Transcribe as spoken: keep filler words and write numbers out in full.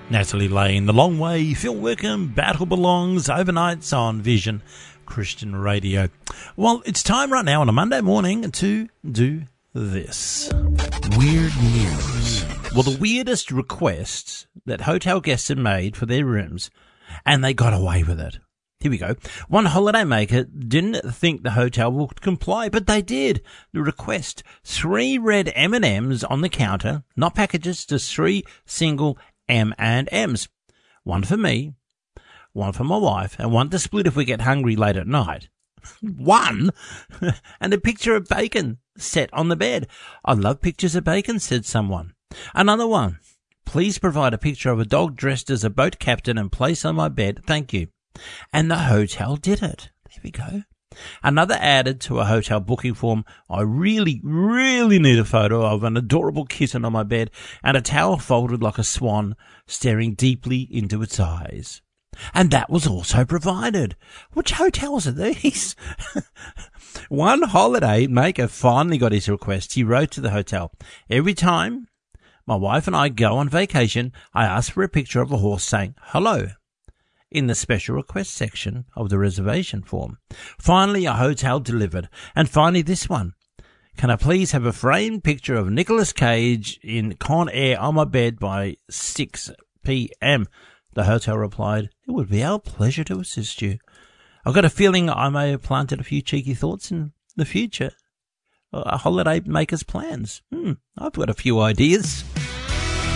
Natalie Lane, The Long Way, Phil Wickham, Battle Belongs, Overnights on Vision Christian Radio. Well, it's time right now on a Monday morning to do this. Weird news. Well, the weirdest requests that hotel guests had made for their rooms, and they got away with it. Here we go. One holidaymaker didn't think the hotel would comply, but they did. The request, three red M and M's on the counter, not packages, just three single M and M's. One for me, one for my wife, and one to split if we get hungry late at night. One? And a picture of bacon set on the bed. I love pictures of bacon, said someone. Another one. Please provide a picture of a dog dressed as a boat captain and place on my bed. Thank you. And the hotel did it. There we go. Another added to a hotel booking form, I really, really need a photo of an adorable kitten on my bed and a towel folded like a swan staring deeply into its eyes. And that was also provided. Which hotels are these? One holiday maker finally got his request. He wrote to the hotel, every time my wife and I go on vacation, I ask for a picture of a horse saying, hello, in the special request section of the reservation form. Finally, a hotel delivered. And finally, this one. Can I please have a framed picture of Nicolas Cage in Con Air on my bed by six p.m.? The hotel replied, it would be our pleasure to assist you. I've got a feeling I may have planted a few cheeky thoughts in the future. A holiday maker's plans. Hmm, I've got a few ideas.